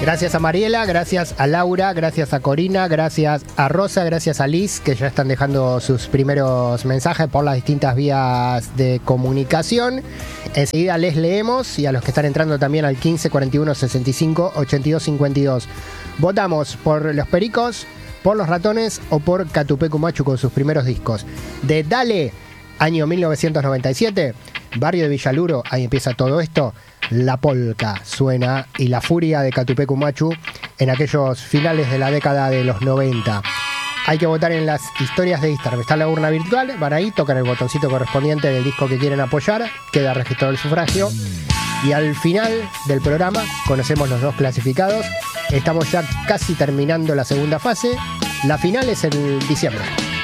Gracias a Mariela, gracias a Laura, gracias a Corina, gracias a Rosa, gracias a Liz, que ya están dejando sus primeros mensajes por las distintas vías de comunicación. Enseguida les leemos, y a los que están entrando también al 15 41 65 82 52. Votamos por Los Pericos, por Los Ratones o por Catupecu Machu con sus primeros discos. De Dale, año 1997, barrio de Villaluro, ahí empieza todo esto. La polca suena, y la furia de Catupecu Machu en aquellos finales de la década de los 90. Hay que votar en las historias de Instagram. Está la urna virtual, van ahí, tocan el botoncito correspondiente del disco que quieren apoyar, queda registrado el sufragio, y al final del programa conocemos los dos clasificados. Estamos ya casi terminando la segunda fase. La final es en diciembre.